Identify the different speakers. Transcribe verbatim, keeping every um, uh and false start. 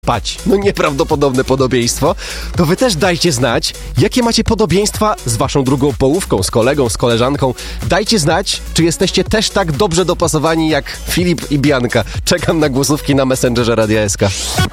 Speaker 1: spać. No nieprawdopodobne podobieństwo. To wy też dajcie znać, jakie macie podobieństwa z waszą drugą połówką, z kolegą, z koleżanką. Dajcie znać, czy jesteście też tak dobrze dopasowani jak Filip i Bianka. Czekam na głosówki na Messengerze Radia S K.